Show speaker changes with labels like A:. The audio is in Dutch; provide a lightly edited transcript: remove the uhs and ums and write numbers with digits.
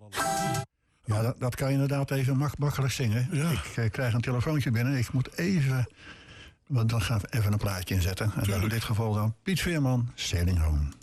A: Ja, dat kan je inderdaad even makkelijk zingen.
B: Ja.
A: Ik krijg een telefoontje binnen. Ik moet even... Want dan gaan we even een plaatje inzetten. En dan in dit geval dan Piet Veerman, Sailing Home.